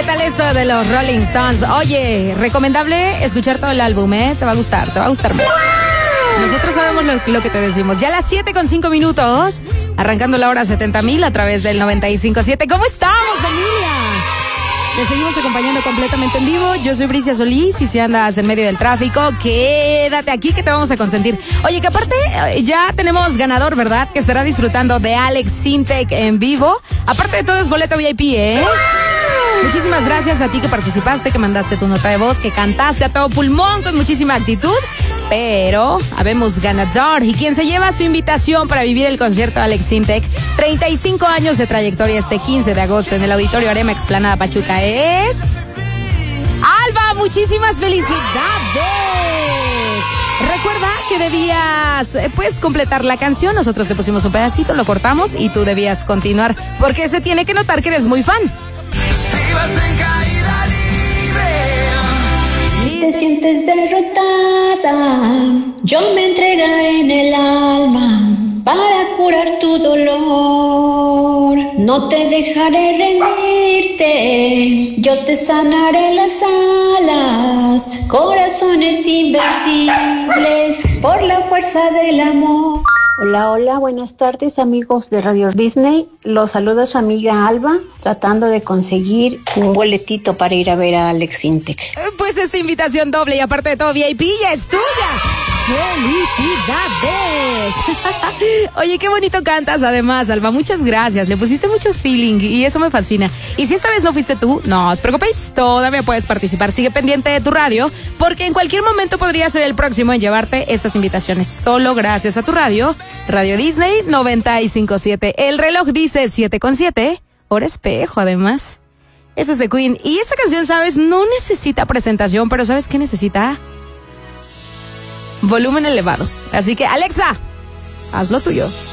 ¿Qué tal esto de los Rolling Stones? Oye, recomendable escuchar todo el álbum, ¿eh? Te va a gustar más. Nosotros sabemos lo que te decimos. Ya a las 7:05, arrancando la hora 70,000 a través del 95.7. ¿Cómo estamos, familia? Te seguimos acompañando completamente en vivo. Yo soy Bricia Solís y si andas en medio del tráfico, quédate aquí que te vamos a consentir. Oye, que aparte ya tenemos ganador, ¿verdad? Que estará disfrutando de Alex Sintek en vivo. Aparte de todo es boleto VIP, ¿eh? Muchísimas gracias a ti que participaste, que mandaste tu nota de voz, que cantaste a todo pulmón con muchísima actitud. Pero habemos ganador. ¿Y quien se lleva su invitación para vivir el concierto de Alex Sintek? 35 años de trayectoria este 15 de agosto en el Auditorio Arema Explanada Pachuca es... ¡Alba! ¡Muchísimas felicidades! Recuerda que debías, completar la canción. Nosotros te pusimos un pedacito, lo cortamos y tú debías continuar. Porque se tiene que notar que eres muy fan. Te sientes derrotada, yo me entregaré en el alma para curar tu dolor. No te dejaré rendirte, yo te sanaré las alas, corazones invencibles por la fuerza del amor. Hola, buenas tardes amigos de Radio Disney. Los saluda su amiga Alba, tratando de conseguir un boletito para ir a ver a Alex Sintek. Pues esta invitación doble y aparte de todo VIP ya es tuya. ¡Felicidades! Oye, qué bonito cantas además, Alba, muchas gracias, le pusiste mucho feeling y eso me fascina. Y si esta vez no fuiste tú, no os preocupéis, todavía puedes participar, sigue pendiente de tu radio, porque en cualquier momento podría ser el próximo en llevarte estas invitaciones, solo gracias a tu radio, Radio Disney 95.7. El reloj dice 7:07, hora espejo además. Ese es de Queen, y esta canción, ¿sabes? No necesita presentación, pero ¿sabes qué necesita? Volumen elevado. Así que, Alexa, haz lo tuyo.